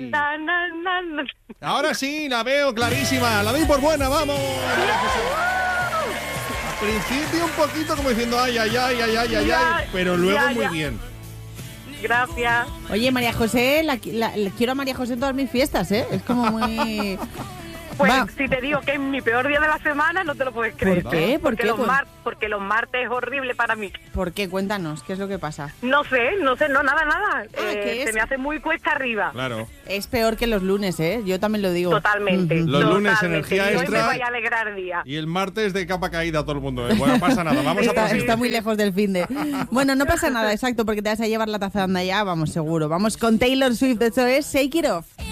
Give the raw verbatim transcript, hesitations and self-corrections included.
Na, na, na, na. Ahora sí, la veo clarísima. La doy por buena, vamos. Al principio un poquito como diciendo ay, ay, ay, ay, ay, ay, Ya, ay, pero luego ya, muy ya. bien. Gracias. Oye, María José, la, la- la- quiero a María José en todas mis fiestas, ¿eh? Es como muy... Pues Va. si te digo que es mi peor día de la semana, no te lo puedes creer. ¿Por qué? ¿Por porque qué? Los mar- porque los martes es horrible para mí. ¿Por qué? Cuéntanos, ¿qué es lo que pasa? No sé, no sé, no, nada, nada. Ah, ¿qué se es? me hace muy cuesta arriba. Claro. Es peor que los lunes, ¿eh? Yo también lo digo. Totalmente. Ujú. Los lunes, totalmente. energía Y hoy extra. me voy a alegrar el día. Y el martes de capa caída todo el mundo. ¿eh? Bueno, no pasa nada, vamos a Está, proseguir. está muy lejos del fin de... Bueno, no pasa nada, exacto, porque te vas a llevar la taza de anda ya, vamos, seguro. Vamos con Taylor Swift, esto es Shake It Off.